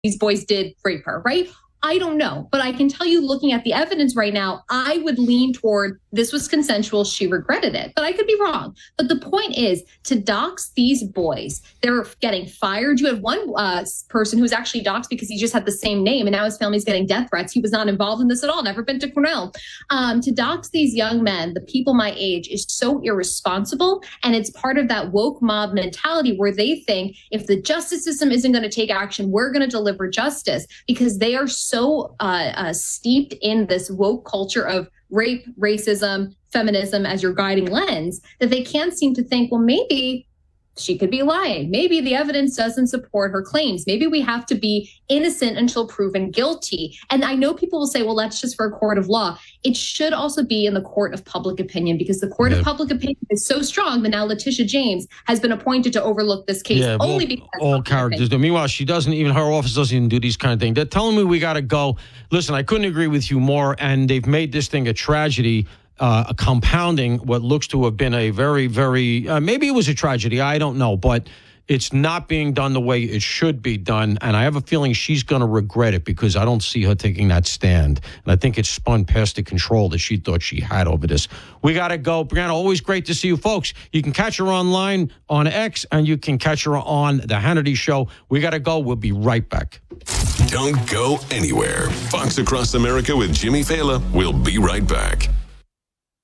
these boys did rape her, right? I don't know, but I can tell you, looking at the evidence right now, I would lean toward this was consensual. She regretted it, but I could be wrong. But the point is to dox these boys. They're getting fired. You have one person who's actually doxed because he just had the same name, and now his family's getting death threats. He was not involved in this at all. Never been to Cornell. To dox these young men, the people my age, is so irresponsible, and it's part of that woke mob mentality where they think if the justice system isn't going to take action, we're going to deliver justice, because they are so steeped in this woke culture of rape, racism, feminism as your guiding lens that they can't seem to think, well, maybe she could be lying. Maybe the evidence doesn't support her claims. Maybe we have to be innocent until proven guilty. And I know people will say, well, that's just for a court of law. It should also be in the court of public opinion, because the court of public opinion is so strong that now Letitia James has been appointed to overlook this case only because all characters do. Meanwhile, she doesn't even, her office doesn't even do these kind of things. They're telling me we got to go. Listen, I couldn't agree with you more. And they've made this thing a tragedy. Compounding what looks to have been a very, very, maybe it was a tragedy, I don't know, but it's not being done the way it should be done, and I have a feeling she's going to regret it, because I don't see her taking that stand, and I think it's spun past the control that she thought she had over this. We got to go. Brianna, always great to see you folks. You can catch her online on X, and you can catch her on The Hannity Show. We got to go. We'll be right back. Don't go anywhere. Fox Across America with Jimmy Fallon. We'll be right back.